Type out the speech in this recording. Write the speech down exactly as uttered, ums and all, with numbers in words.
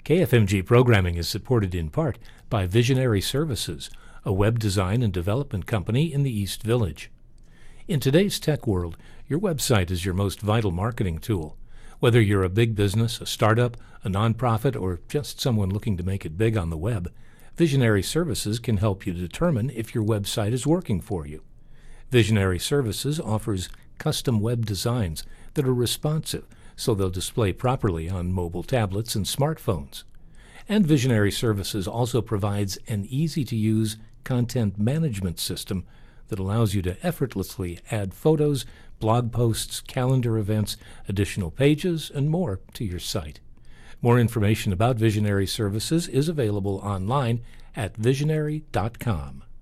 K F M G programming is supported in part by Visionary Services, a web design and development company in the East Village. In today's tech world, your website is your most vital marketing tool. Whether you're a big business, a startup, a nonprofit, or just someone looking to make it big on the web, Visionary Services can help you determine if your website is working for you. Visionary Services offers custom web designs that are responsive, so they'll display properly on mobile tablets and smartphones. And Visionary Services also provides an easy-to-use content management system that allows you to effortlessly add photos, blog posts, calendar events, additional pages, and more to your site. More information about Visionary Services is available online at visionary dot com.